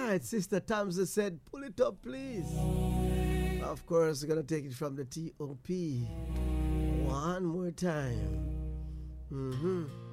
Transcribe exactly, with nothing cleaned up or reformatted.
right, Sister Thompson said, pull it up, please. Of course, we're going to take it from the T O P one more time. Mm-hmm.